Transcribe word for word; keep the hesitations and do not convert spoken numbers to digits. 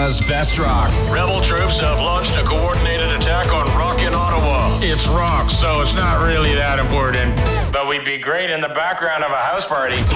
Canada's best rock. Rebel troops have launched a coordinated attack on rock in Ottawa. It's rock, so it's not really that important. But we'd be great in the background of a house party.